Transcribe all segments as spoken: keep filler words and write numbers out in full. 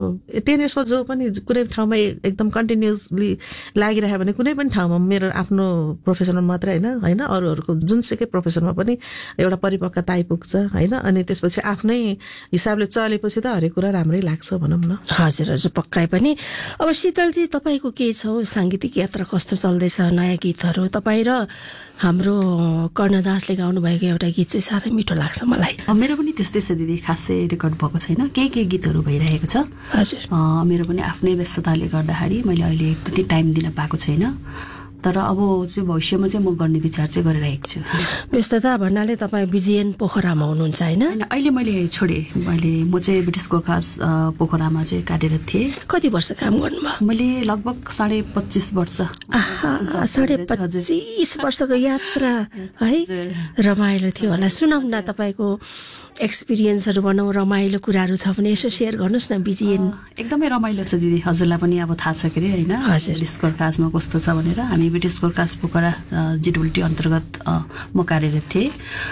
Ten इयर्समा जो पनि कुनै ठाउँमा एकदम कन्टिन्युसली लागिरह्यो भने कुनै पनि ठाउँमा मेरो आफ्नो प्रोफेसनमा मात्रै होइन होइन अरूहरूको जुनसुकै प्रोफेसनमा पनि एउटा परिपक्वता आइपुग्छ होइन अनि त्यसपछि आफ्नै हिसाबले चलेपछि त हरेक कुरा राम्रै लाग्छ भनौँ न। हजुर हजुर पक्कै पनि। अब शीतलजी तपाईँको के छ साङ्गीतिक यात्रा कस्तो चल्दैछ, नयाँ गीतहरू तपाईँ र हाम्रो कर्णदासले गाउनु भएको एउटा गीत चाहिँ साह्रै मिठो लाग्छ मलाई। मेरो पनि त्यस्तै छ दिदी, खासै रेकर्ड भएको छैन, केही केही गीतहरू भइरहेको छ। हजुर मेरो पनि आफ्नै व्यस्तताले गर्दाखेरि मैले अहिले त्यति टाइम दिन पाएको छैन, तर अब चाहिँ भविष्यमा चाहिँ म गर्ने विचार चाहिँ गरिरहेको छु। व्यस्तता भन्नाले तपाईँ बिजिएन पोखरामा हुनुहुन्छ होइन? अहिले मैले छोडेँ, मैले म चाहिँ ब्रिटिस गोर्खा पोखरामा चाहिँ कार्यरत थिएँ। कति वर्ष काम गर्नुभयो? मैले लगभग साढे पच्चिस वर्ष। साढे पच्चिस वर्षको यात्रा है, रमाइलो थियो होला। सुनाउँ न तपाईँको एक्सपिरियन्सहरू भनौँ, रमाइलो कुराहरू छ भने यसो सेयर गर्नुहोस् न। बिजिएन एकदमै रमाइलो छ दिदी, हजुरलाई पनि अब थाहा छ के अरे होइन ब्रिटिस गोर्खासमा कस्तो छ भनेर। हामी ब्रिटिस गोर्खास पोखरा जिडब्ल्युटी अन्तर्गत म कार्यरत थिएँ।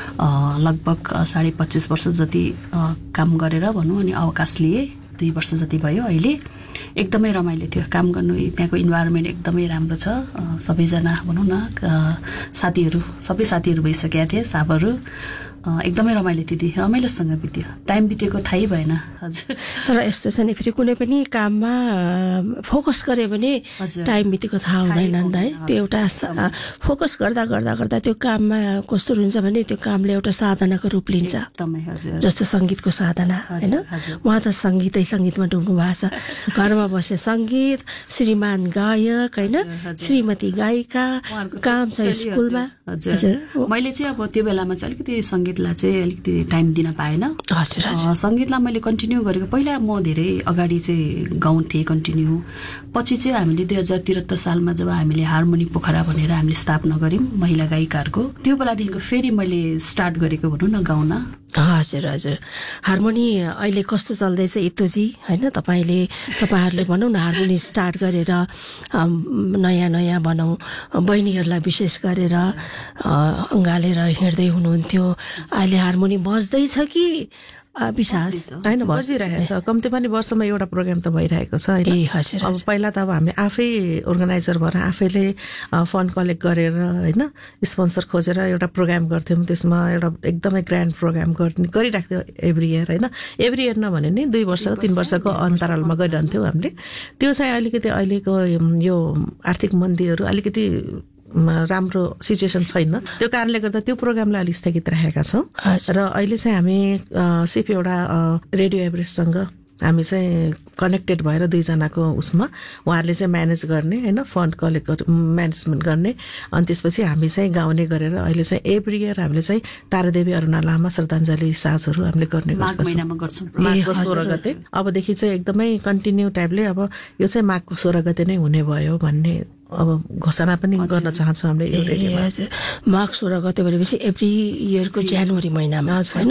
लगभग साढे पच्चिस वर्ष जति काम गरेर भनौँ अनि अवकाश लिएँ, दुई वर्ष जति भयो। अहिले एकदमै रमाइलो थियो काम गर्नु, त्यहाँको इन्भाइरोमेन्ट एकदमै राम्रो छ। सबैजना भनौँ न साथीहरू सबै साथीहरू भइसकेका थिए, साबहरू एकदमै रमाइलो थियो, रमाइलोसँग बित्यो, टाइम बितेको थाहै भएन। हजुर तर यस्तो छ नि फेरि कुनै पनि काममा फोकस गऱ्यो भने टाइम बितेको थाहा हुँदैन नि त है। त्यो एउटा फोकस गर्दा गर्दा गर्दा त्यो काममा कस्तो हुन्छ भने त्यो कामले एउटा साधनाको रूप लिन्छ, जस्तो सङ्गीतको साधना होइन। उहाँ त सङ्गीतै सङ्गीतमा डुब्नु भएको छ, घरमा बसे सङ्गीत, श्रीमान गायक होइन, श्रीमती गायिका, काम छ स्कुलमा। हजुर मैले चाहिँ अब त्यो बेलामा चाहिँ अलिकति सङ्गीतलाई चाहिँ अलिकति टाइम दिन पाएन। हजुर सङ्गीतलाई मैले कन्टिन्यू गरेको, पहिला म धेरै अगाडि चाहिँ गाउँथेँ कन्टिन्यू, पछि चाहिँ हामीले दुई हजार त्रिहत्तर सालमा जब हामीले हार्मोनी पोखरा भनेर हामीले स्थापना गऱ्यौँ महिला गायिकाहरूको, त्यो बेलादेखिको फेरि मैले स्टार्ट गरेको भनौँ न गाउन। हजुर हजुर हार्मोनी अहिले कस्तो चल्दैछ इतोजी होइन? तपाईँले तपाईँहरूले भनौँ न हार्मोनी स्टार्ट गरेर नयाँ नयाँ भनौँ बहिनीहरूलाई विशेष गरेर अँगालेर हिँड्दै हुनुहुन्थ्यो, अहिले हार्मोनी बज्दैछ कि विशाल होइन बजिरहेको छ? कम्ती पनि वर्षमा एउटा प्रोग्राम त भइरहेको छ होइन। अब पहिला त अब हामी आफै अर्गनाइजर भएर आफैले फन्ड कलेक्ट गरेर होइन स्पोन्सर खोजेर एउटा प्रोग्राम गर्थ्यौँ, त्यसमा एउटा एकदमै ग्रान्ड प्रोग्राम गर्ने गरिराख्थ्यो एभ्री इयर होइन। एभ्री इयर नभने नि दुई वर्षको तिन वर्षको अन्तरालमा गरिरहन्थ्यौँ हामीले। त्यो चाहिँ अलिकति अहिलेको यो आर्थिक मन्दीहरू अलिकति राम्रो सिचुएसन छैन, त्यो कारणले गर्दा त्यो प्रोग्रामलाई अलिक स्थगित राखेका छौँ। र अहिले चाहिँ हामी सिर्फ एउटा रेडियो एभरेस्टसँग हामी चाहिँ कनेक्टेड भएर दुईजनाको उसमा उहाँहरूले चाहिँ म्यानेज गर्ने होइन, फन्ड कलेक्ट म्यानेजमेन्ट गर्ने, अनि त्यसपछि हामी चाहिँ गाउने गरेर अहिले चाहिँ एभ्री इयर हामीले चाहिँ तारादेवी अरुणा लामा श्रद्धाञ्जली साजहरू हामीले गर्ने माघको सोह्र गते। अबदेखि चाहिँ एकदमै कन्टिन्यू टाइपले अब यो चाहिँ माघको सोह्र गते नै हुने भयो भन्ने अब घोषणा पनि गर्न चाहन्छौँ हामीले। माघ सोह्र गते भनेपछि एभ्री इयरको जनवरी महिनामा होइन।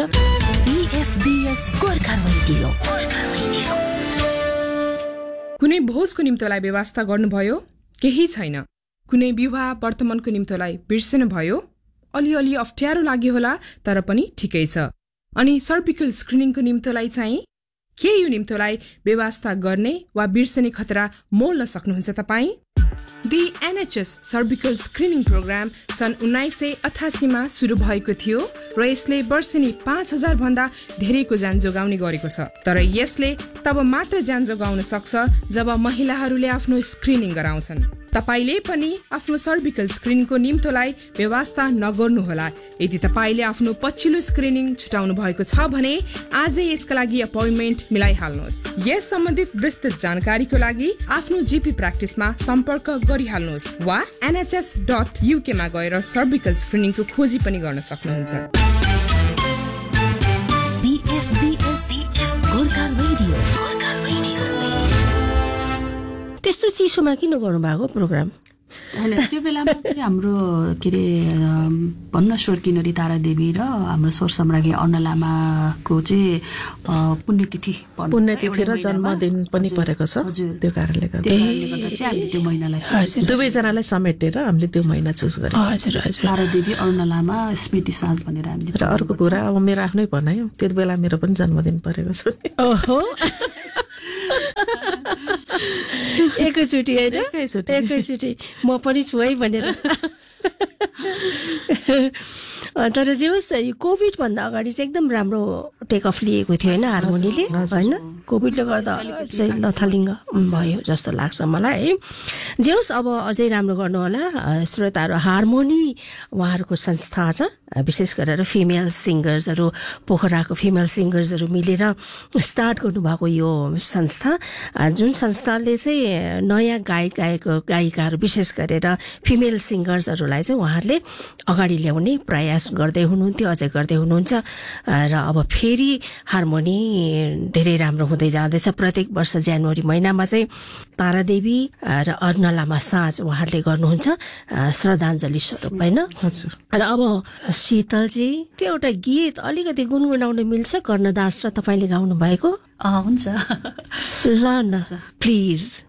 कुनै भोजको निम्तोलाई व्यवस्था गर्नुभयो? केही छैन। कुनै विवाह वर्तमानको निम्तोलाई बिर्सनु भयो? अलिअलि अप्ठ्यारो लाग्यो होला, तर पनि ठिकै छ। अनि सर्भिकल स्क्रिनिङको निम्तोलाई चाहिँ के यो निम्तोलाई व्यवस्था गर्ने वा बिर्सने खतरा मोल्न सक्नुहुन्छ तपाईँ? The NHS cervical screening programme सन् उन्नाइस सय अठासीमा सुरु भएको थियो र यसले वर्षेनी पाँच हजार भन्दा धेरैको ज्यान जोगाउने गरेको छ। तर यसले तब मात्र ज्यान जोगाउन सक्छ जब महिलाहरूले आफ्नो स्क्रिनिङ गराउँछन्। तपाईले पनि आफ्नो सर्भिकल स्क्रिनिङको निम्तोलाई व्यवस्था नगर्नुहोला। यदि तपाईले आफ्नो पछिल्लो स्क्रिनिङ छुटाउनु भएको छ भने आजै यसका लागि अपोइन्टमेन्ट मिलाइहाल्नुहोस्। यस सम्बन्धित विस्तृत जानकारीको लागि आफ्नो जीपी प्र्याक्टिसमा सम्पर्क गरिहाल्नुहोस् वा एनएचएस डट युके मा गएर सर्भिकल स्क्रिनिङको खोजी पनि गर्न सक्नुहुन्छ। त्यस्तो चिसोमा किन गर्नुभएको प्रोग्राम? होइन त्यो बेलामा चाहिँ हाम्रो के अरे भन्न स्वर्गीय तारादेवी र हाम्रो स्वर सम्राज्ञी अरुणा लामाको चाहिँ पुण्यतिथि पुण्यतिथि र जन्मदिन पनि परेको छ। त्यो कारणले गर्दा हामीले त्यो महिनालाई दुवैजनालाई समेटेर हामीले त्यो महिना चुज गरेँ। हजुर हजुर तारादेवी अरुणा लामा स्मृति साँझ भनेर हामीले। र अर्को कुरा अब मेरो आफ्नै भनाइ, त्यति बेला मेरो पनि जन्मदिन परेको छ। ओहो एकैचोटि होइन एकैचोटि म पनि छु है भनेर तर जे होस् कोभिड भन्दा अगाडि चाहिँ एकदम राम्रो टेक अफ लिएको थियो होइन हार्मोनीले होइन कोभिडले गर्दा चाहिँ लथालिङ्ग भयो जस्तो लाग्छ मलाई है जे होस् अब अझै राम्रो गर्नु होला श्रोताहरू हार्मोनी उहाँहरूको संस्था छ विशेष गरेर फिमेल सिङ्गर्सहरू पोखराको फिमेल सिङ्गर्सहरू मिलेर स्टार्ट गर्नुभएको यो संस्था जुन संस्थाले चाहिँ नयाँ गायक गायक गायिकाहरू विशेष गरेर फिमेल सिङ्गर्सहरूलाई चाहिँ उहाँहरूले अगाडि ल्याउने प्रयास गर्दै हुनुहुन्थ्यो अझै गर्दै हुनुहुन्छ र अब फेरि हार्मोनी धेरै राम्रो हुँदै जाँदैछ प्रत्येक वर्ष जनवरी महिनामा चाहिँ तारादेवी र अर्ना लामा साँझ उहाँहरूले गर्नुहुन्छ श्रद्धाञ्जली स्वरूप होइन र अब शीतलजी त्यो एउटा गीत अलिकति गुनगुनाउन मिल्छ कर्णदास र तपाईँले गाउनु भएको हुन्छ ल न प्लिज